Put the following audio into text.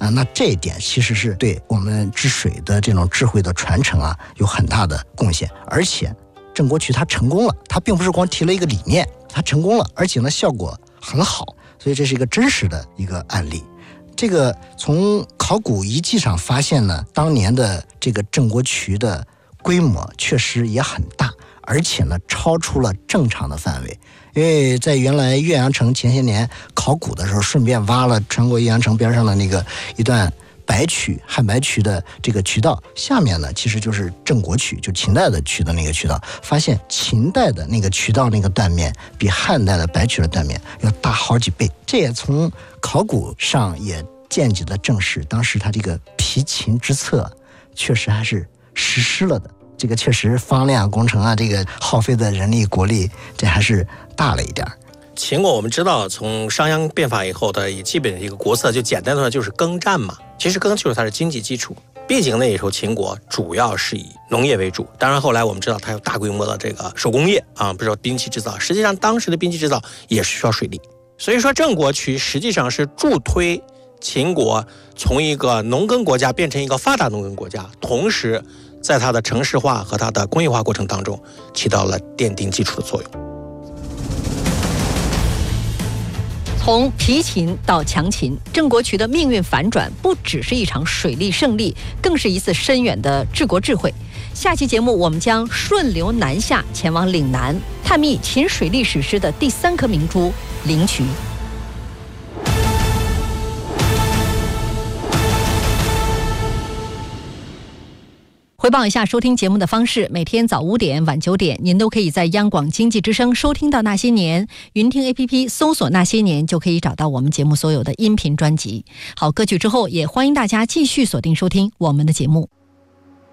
那这一点其实是对我们治水的这种智慧的传承有很大的贡献。而且郑国渠他成功了，他并不是光提了一个理念，他成功了，而且呢效果很好，所以这是一个真实的一个案例。这个从考古遗迹上发现呢，当年的这个郑国渠的规模确实也很大，而且呢超出了正常的范围。因为在原来岳阳城前些年考古的时候，顺便挖了穿过岳阳城边上的那个一段白渠汉白渠的这个渠道，下面呢其实就是郑国渠，就秦代的渠的那个渠道，发现秦代的那个渠道那个断面比汉代的白渠的断面要大好几倍。这也从考古上也间接的证实，当时他这个疲秦之策确实还是实施了的。这个确实方量工程这个耗费的人力国力这还是大了一点。 秦国我们知道从商鞅变法以后的基本的一个国策，就简单的说就是耕战嘛。其实耕就是它的经济基础，毕竟那时候秦国主要是以农业为主，当然后来我们知道它有大规模的这个手工业比如说兵器制造，实际上当时的兵器制造也是需要水利。所以说郑国渠实际上是助推秦国从一个农耕国家变成一个发达农耕国家，同时在它的城市化和它的工业化过程当中起到了奠定基础的作用。 从疲秦到强秦，郑国渠的命运反转不只是一场水利胜利，更是一次深远的治国智慧。下期节目我们将顺流南下，前往岭南，探秘秦水利史诗的第3颗明珠灵渠。回报一下收听节目的方式，每天早5点晚9点您都可以在央广经济之声收听到那些年，云听 APP 搜索那些年就可以找到我们节目所有的音频专辑。好，歌曲之后也欢迎大家继续锁定收听我们的节目。